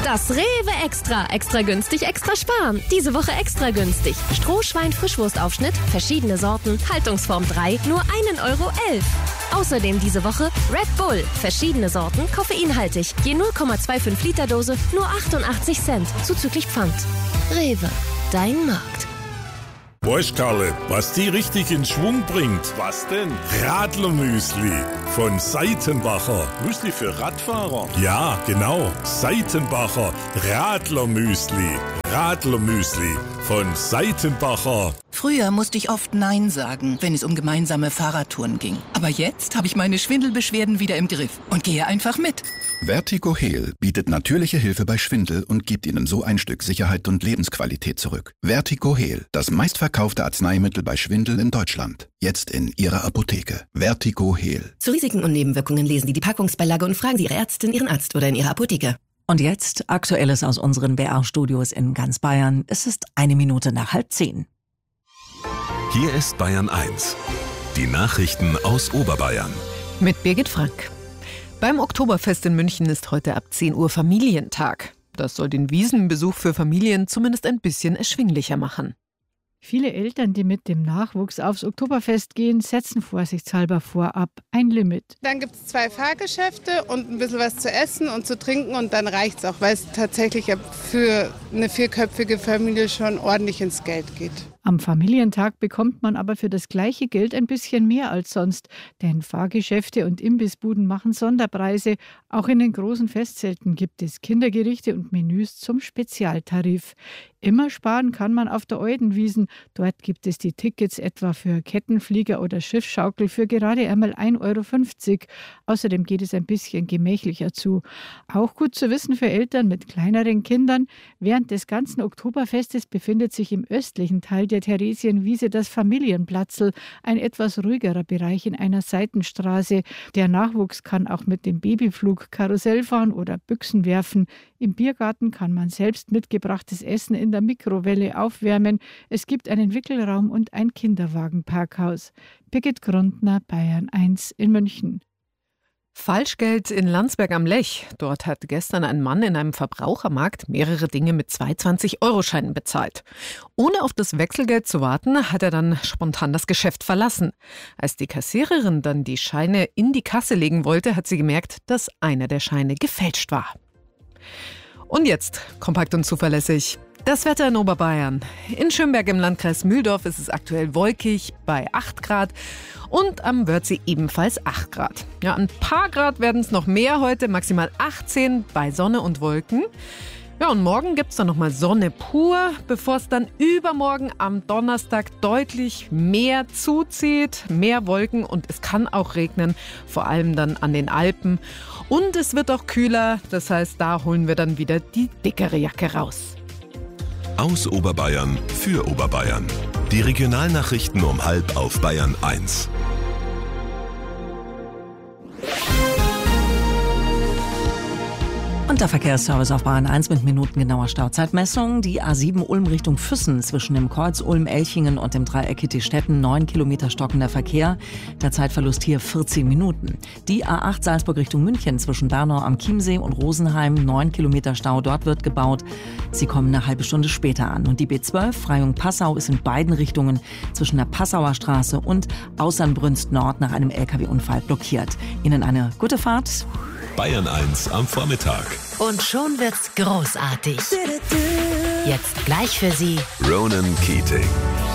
Das Rewe Extra. Extra günstig, extra sparen. Diese Woche extra günstig. Strohschwein-Frischwurstaufschnitt, verschiedene Sorten, Haltungsform 3, nur 1,11 €. Außerdem diese Woche Red Bull, verschiedene Sorten, koffeinhaltig. Je 0,25 Liter Dose, nur 88 Cent, zuzüglich Pfand. Rewe, dein Markt. Weißt Karle, was die richtig in Schwung bringt? Was denn? Radlermüsli von Seitenbacher. Müsli für Radfahrer? Ja, genau. Seitenbacher Radlermüsli. Radlermüsli von Seitenbacher. Früher musste ich oft Nein sagen, wenn es um gemeinsame Fahrradtouren ging. Aber jetzt habe ich meine Schwindelbeschwerden wieder im Griff und gehe einfach mit. Vertigo Heal bietet natürliche Hilfe bei Schwindel und gibt Ihnen so ein Stück Sicherheit und Lebensqualität zurück. Vertigo Heal, das meistverkaufte Arzneimittel bei Schwindel in Deutschland. Jetzt in Ihrer Apotheke. Vertigo Heal. Zu Risiken und Nebenwirkungen lesen Sie die Packungsbeilage und fragen Sie Ihre Ärztin, Ihren Arzt oder in Ihrer Apotheke. Und jetzt Aktuelles aus unseren BR-Studios in ganz Bayern. Es ist 1 Minute nach 9:30. Hier ist Bayern 1. Die Nachrichten aus Oberbayern. Mit Birgit Frank. Beim Oktoberfest in München ist heute ab 10 Uhr Familientag. Das soll den Wiesenbesuch für Familien zumindest ein bisschen erschwinglicher machen. Viele Eltern, die mit dem Nachwuchs aufs Oktoberfest gehen, setzen vorsichtshalber vorab ein Limit. Dann gibt es 2 Fahrgeschäfte und ein bisschen was zu essen und zu trinken und dann reicht es auch, weil es tatsächlich für eine 4-köpfige Familie schon ordentlich ins Geld geht. Am Familientag bekommt man aber für das gleiche Geld ein bisschen mehr als sonst, denn Fahrgeschäfte und Imbissbuden machen Sonderpreise. Auch in den großen Festzelten gibt es Kindergerichte und Menüs zum Spezialtarif. Immer sparen kann man auf der Eudenwiesen. Dort gibt es die Tickets etwa für Kettenflieger oder Schiffsschaukel für gerade einmal 1,50 €. Außerdem geht es ein bisschen gemächlicher zu. Auch gut zu wissen für Eltern mit kleineren Kindern. Während des ganzen Oktoberfestes befindet sich im östlichen Teil der Theresienwiese das Familienplatzl, ein etwas ruhigerer Bereich in einer Seitenstraße. Der Nachwuchs kann auch mit dem Babyflug Karussell fahren oder Büchsen werfen. Im Biergarten kann man selbst mitgebrachtes Essen in der Mikrowelle aufwärmen. Es gibt einen Wickelraum und ein Kinderwagenparkhaus. Birgit Grundner, Bayern 1 in München. Falschgeld in Landsberg am Lech. Dort hat gestern ein Mann in einem Verbrauchermarkt mehrere Dinge mit 2 20-Euro-Scheinen bezahlt. Ohne auf das Wechselgeld zu warten, hat er dann spontan das Geschäft verlassen. Als die Kassiererin dann die Scheine in die Kasse legen wollte, hat sie gemerkt, dass einer der Scheine gefälscht war. Und jetzt, kompakt und zuverlässig, das Wetter in Oberbayern. In Schönberg im Landkreis Mühldorf ist es aktuell wolkig bei 8 Grad und am Wörthsee ebenfalls 8 Grad. Ja, ein paar Grad werden es noch mehr heute, maximal 18 bei Sonne und Wolken. Ja, und morgen gibt es dann nochmal Sonne pur, bevor es dann übermorgen am Donnerstag deutlich mehr zuzieht, mehr Wolken und es kann auch regnen, vor allem dann an den Alpen. Und es wird auch kühler, das heißt, da holen wir dann wieder die dickere Jacke raus. Aus Oberbayern für Oberbayern. Die Regionalnachrichten um 12:30 auf Bayern 1. Und der Verkehrsservice auf Bayern 1 mit minutengenauer Stauzeitmessung. Die A7 Ulm Richtung Füssen zwischen dem Kreuz Ulm-Elchingen und dem Dreieck Kittistetten 9 Kilometer stockender Verkehr. Der Zeitverlust hier 14 Minuten. Die A8 Salzburg Richtung München zwischen Bernau am Chiemsee und Rosenheim 9 Kilometer Stau. Dort wird gebaut. Sie kommen eine halbe Stunde später an. Und die B12 Freyung-Passau ist in beiden Richtungen zwischen der Passauer Straße und Außernbrünst Nord nach einem LKW-Unfall blockiert. Ihnen eine gute Fahrt. Bayern 1 am Vormittag. Und schon wird's großartig. Jetzt gleich für Sie Ronan Keating.